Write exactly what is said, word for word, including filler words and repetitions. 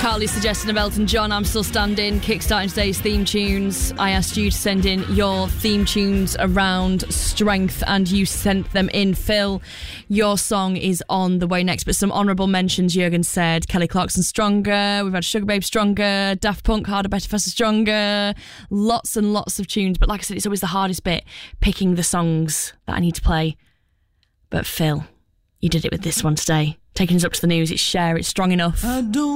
Carly suggested of Elton John, I'm Still Standing, kickstarting today's theme tunes. I asked you to send in your theme tunes around strength and you sent them in. Phil, your song is on the way next, but some honourable mentions. Jürgen said Kelly Clarkson, Stronger. We've had Sugar Babe, Stronger. Daft Punk, Harder, Better, Faster, Stronger. Lots and lots of tunes, but like I said, it's always the hardest bit, picking the songs that I need to play. But Phil, you did it with this one today. Taking us up to the news, it's Cher, it's Strong Enough. I don't